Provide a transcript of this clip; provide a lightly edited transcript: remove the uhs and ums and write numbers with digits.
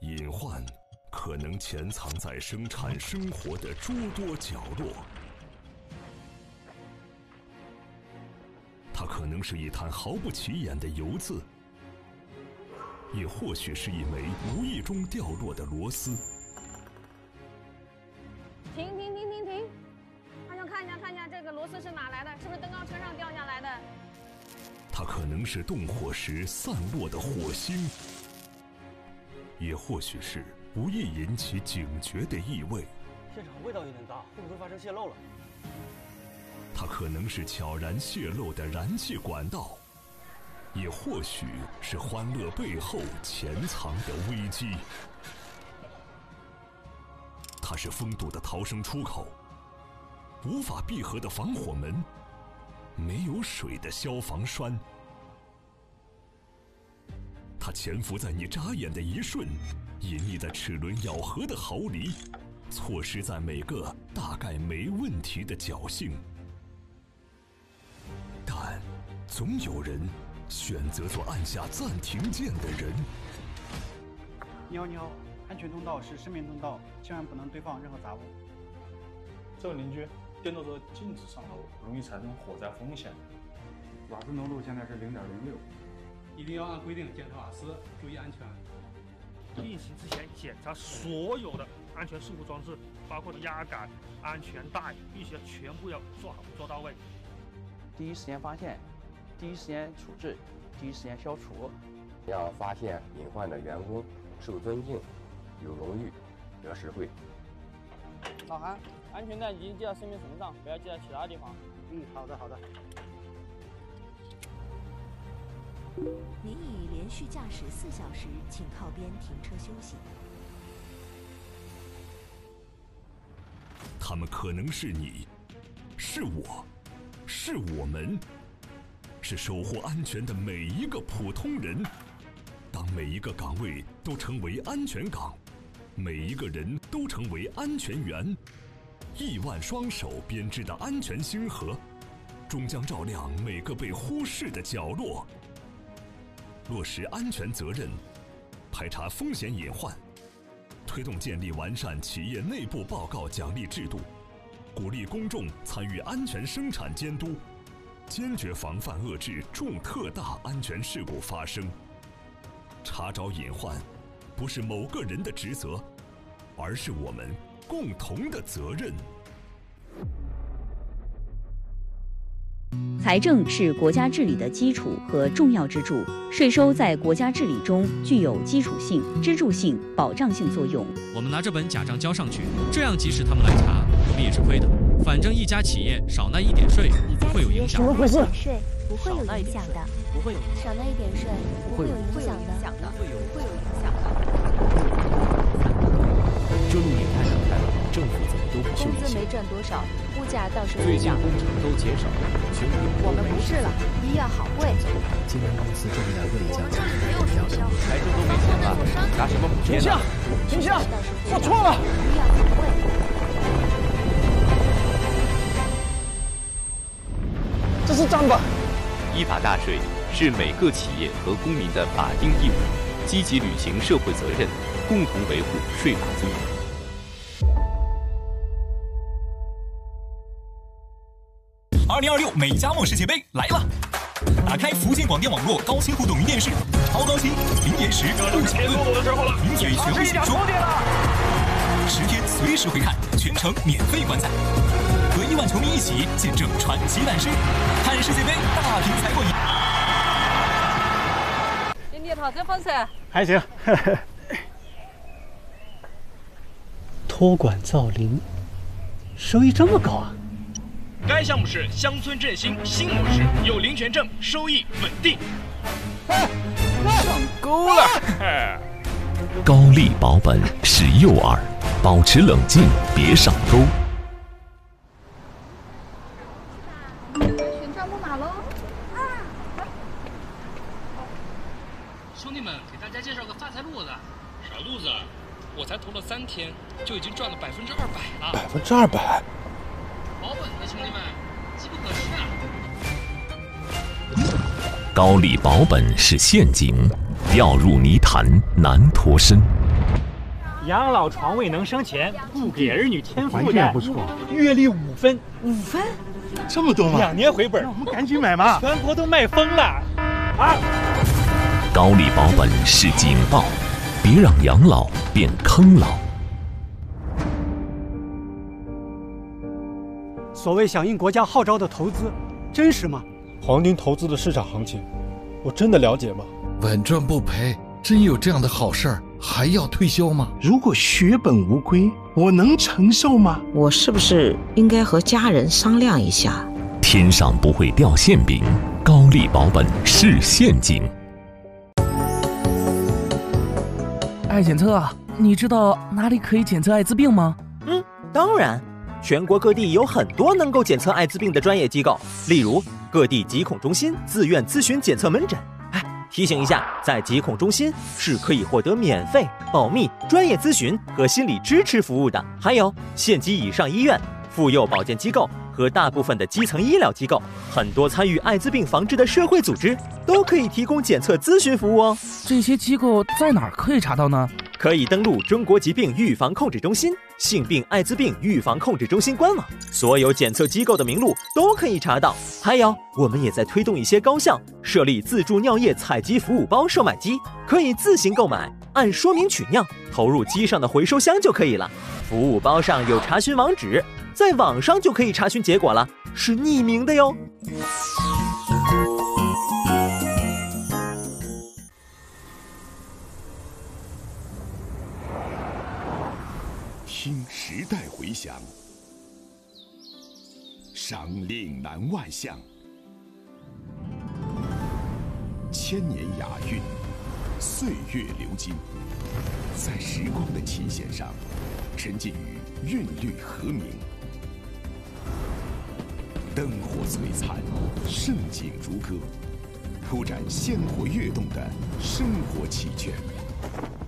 隐患可能潜藏在生产生活的诸多角落，它可能是一滩毫不起眼的油渍，也或许是一枚无意中掉落的螺丝。 停！看一下，这个螺丝是哪来的？是不是登高车上掉下来的？ 它可能是动火时散落的火星，也或许是不易引起警觉的异味。 现场味道有点大，会不会发生泄漏了？ 它可能是悄然泄漏的燃气管道，也或许是欢乐背后潜藏的危机。它是封堵的逃生出口，无法闭合的防火门，没有水的消防栓。它潜伏在你眨眼的一瞬，隐匿在齿轮咬合的毫厘，错失在每个大概没问题的侥幸。但总有人选择做按下暂停键的人。 你好，安全通道是生命通道，千万不能堆放任何杂物。 这位邻居，电动车禁止上楼，容易产生火灾风险。 瓦斯浓度现在是0.06， 一定要按规定检查瓦斯，注意安全。 运行之前检查所有的安全事故装置，包括压杆、安全带，必须要全部要做好做到位。 第一时间发现，第一时间处置，第一时间消除。 要发现隐患的员工受尊敬、有荣誉、得实惠。 老韩，安全带一定系在生命绳上，不要系在其他地方。 好的。 您已连续驾驶4小时，请靠边停车休息。 他们可能是你，是我，是我们，是守护安全的每一个普通人。当每一个岗位都成为安全岗，每一个人都成为安全员，亿万双手编织的安全星河，终将照亮每个被忽视的角落。落实安全责任，排查风险隐患，推动建立完善企业内部报告奖励制度，鼓励公众参与安全生产监督，坚决防范遏制重特大安全事故发生。查找隐患，不是某个人的职责，而是我们共同的责任。 财政是国家治理的基础和重要支柱，税收在国家治理中具有基础性、支柱性、保障性作用。 我们拿这本假账交上去，这样即使他们来查，我们也是亏的。反正一家企业少纳一点税不会有影响。 怎么回事？税不会有影响的， 不会有影响。 少纳一点税不会有影响的， 不会有影响的。 这路也太难开了，政府怎么都不秀一秀。 工资没赚多少，物价倒是最近工程都减少了，全国我们不是了，医院好贵。 今年公司这么2个例假， 这里没有学校， 财政都没钱了，拿什么补贴呢？ 停下！我错了。 医院好贵。 这是账本。 依法纳税是每个企业和公民的法定义务，积极履行社会责任，共同维护税法尊严。 2026美加墨世界杯来了！打开福建广电网络高清互动云电视，超高清、零延时、不抢论、零嘴全部解说，10天随时回看，全程免费观赛，和亿万球迷一起见证传奇诞生，看世界杯大屏才过瘾。 今天跑这风噻？ 还行。托管造林，收益这么高啊！ 该项目是乡村振兴新模式，有林权证，收益稳定。 上钩了！ 高丽保本是诱饵，保持冷静，别上钩。 选账木马喽！ 兄弟们，给大家介绍个发财路子。啥路子？我才投了3天，就已经赚了200%了。 200%？ 保本的兄弟们，机不可失啊！ 高利保本是陷阱，掉入泥潭难脱身。 养老床位能生钱，不给儿女添负担。 环境也不错， 月利5分 ，5分， 这么多吗 ？2年回本， 那我们赶紧买嘛！ 全国都卖疯了啊！ 高利保本是警报，别让养老变坑老。 所谓响应国家号召的投资，真实吗？ 黄金投资的市场行情，我真的了解吗？ 稳赚不赔，真有这样的好事儿，还要推销吗？ 如果血本无归，我能承受吗？ 我是不是应该和家人商量一下？ 天上不会掉馅饼，高利保本是陷阱。 爱检测啊，你知道哪里可以检测艾滋病吗？ 当然，全国各地有很多能够检测艾滋病的专业机构，例如各地疾控中心自愿咨询检测门诊。提醒一下，在疾控中心是可以获得免费、保密、专业咨询和心理支持服务的。还有县级以上医院、妇幼保健机构和大部分的基层医疗机构，很多参与艾滋病防治的社会组织都可以提供检测咨询服务哦。 这些机构在哪儿可以查到呢？ 可以登录中国疾病预防控制中心、性病艾滋病预防控制中心官网，所有检测机构的名录都可以查到。还有，我们也在推动一些高校设立自助尿液采集服务包售卖机，可以自行购买，按说明取尿，投入机上的回收箱就可以了。服务包上有查询网址，在网上就可以查询结果了，是匿名的哟。 听时代回响，赏岭南外向，千年雅韵，岁月流金，在时光的琴弦上，沉浸于韵律和鸣。灯火璀璨，盛景如歌，铺展鲜活跃动的生活奇卷。